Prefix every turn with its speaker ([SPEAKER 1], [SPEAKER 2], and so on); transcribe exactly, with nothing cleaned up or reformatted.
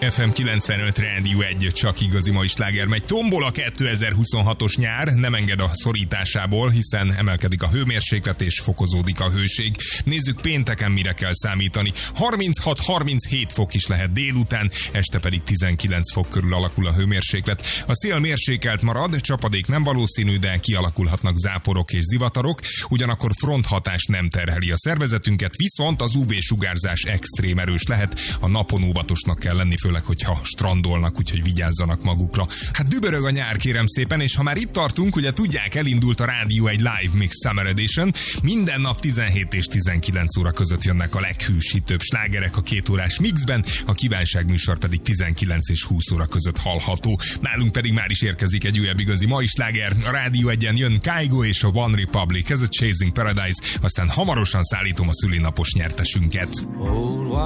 [SPEAKER 1] ef em kilencvenöt Rádió egy, csak igazi mai sláger megy. Tombol a kétezer-huszonhatos nyár, nem enged a szorításából, hiszen emelkedik a hőmérséklet és fokozódik a hőség. Nézzük pénteken mire kell számítani. harminchat-harminchét fok is lehet délután, este pedig tizenkilenc fok körül alakul a hőmérséklet. A szél mérsékelt marad, csapadék nem valószínű, de kialakulhatnak záporok és zivatarok, ugyanakkor fronthatás nem terheli a szervezetünket, viszont az ú vé-sugárzás extrém erős lehet, a napon óvatosnak kell lenni, főleg, hogyha strandolnak, úgyhogy vigyázzanak magukra. Hát dübörög a nyár, kérem szépen, és ha már itt tartunk, ugye tudják, elindult a Rádió egy Live Mix Summer Edition. Minden nap tizenhét és tizenkilenc óra között jönnek a leghűsítőbb slágerek a két órás mixben, a kívánság műsor pedig tizenkilenc és húsz óra között hallható. Nálunk pedig már is érkezik egy újabb igazi mai sláger. A Rádió egyen jön Kygo és a One Republic, ez a Chasing Paradise, aztán hamarosan szállítom a szülinapos nyertesünket.